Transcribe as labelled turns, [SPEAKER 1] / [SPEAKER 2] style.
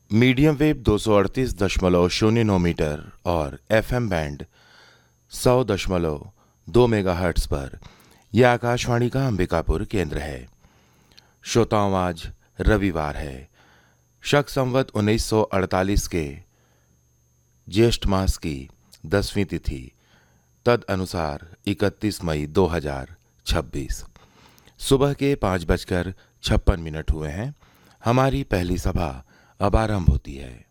[SPEAKER 1] Medium wave 238.09 metre और FM band 100.2 megahertz पर यह आकाशवाणी का अंबिकापुर केंद्र है। श्रोताओं, आज रविवार है। शक संवत 1948 के ज्येष्ठ मास की 10वीं तिथि, तद अनुसार 31 मई 2026। सुबह के 5:56 हुए हैं। हमारी पहली सभा अब आरंभ होती है।